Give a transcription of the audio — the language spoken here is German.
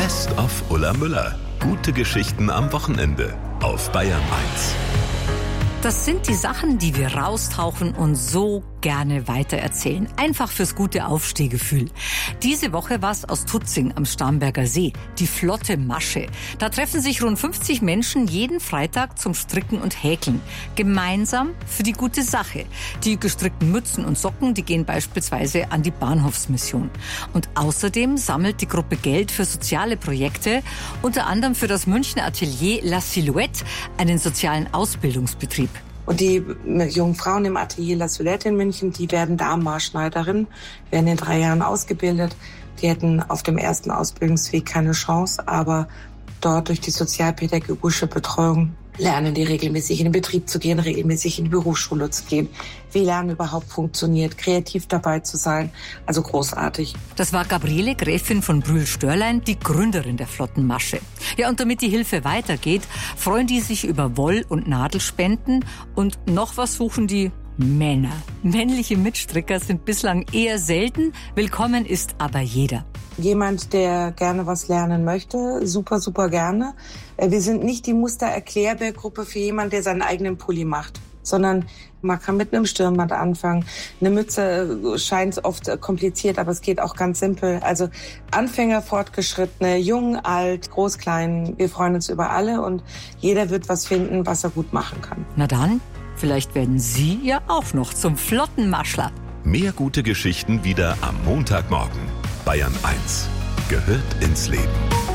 Best of Ulla Müller. Gute Geschichten am Wochenende auf Bayern 1. Das sind die Sachen, die wir raustauchen und so gerne weitererzählen. Einfach fürs gute Aufstehgefühl. Diese Woche war es aus Tutzing am Starnberger See, die Flotte Masche. Da treffen sich rund 50 Menschen jeden Freitag zum Stricken und Häkeln. Gemeinsam für die gute Sache. Die gestrickten Mützen und Socken, die gehen beispielsweise an die Bahnhofsmission. Und außerdem sammelt die Gruppe Geld für soziale Projekte, unter anderem für das Münchner Atelier La Silhouette, einen sozialen Ausbildungsbetrieb. Und die jungen Frauen im Atelier La Silhouette in München, die werden Damenmaßschneiderinnen, werden in 3 Jahren ausgebildet. Die hätten auf dem ersten Ausbildungsweg keine Chance, aber dort durch die sozialpädagogische Betreuung lernen die regelmäßig in den Betrieb zu gehen, regelmäßig in die Berufsschule zu gehen, wie Lernen überhaupt funktioniert, kreativ dabei zu sein, also großartig. Das war Gabriele Gräfin von Brühl-Störlein, die Gründerin der Flotten Masche. Ja, und damit die Hilfe weitergeht, freuen die sich über Woll- und Nadelspenden und noch was suchen die Männer. Männliche Mitstricker sind bislang eher selten, willkommen ist aber jeder. Jemand, der gerne was lernen möchte, super, super gerne. Wir sind nicht die Muster-Erklärbär-Gruppe für jemanden, der seinen eigenen Pulli macht, sondern man kann mit einem Stirnband anfangen. Eine Mütze scheint oft kompliziert, aber es geht auch ganz simpel. Also Anfänger, Fortgeschrittene, jung, alt, groß, klein, wir freuen uns über alle und jeder wird was finden, was er gut machen kann. Na dann, vielleicht werden Sie ja auch noch zum Flottenmaschler. Mehr gute Geschichten wieder am Montagmorgen. Bayern 1 gehört ins Leben.